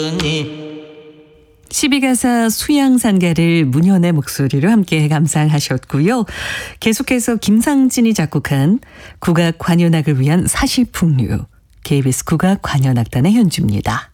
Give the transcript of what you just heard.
12가사 수양산가를 문현의 목소리로 함께 감상하셨고요. 계속해서 김상진이 작곡한 국악 관현악을 위한 사시풍류, KBS 국악 관현악단의 연주입니다.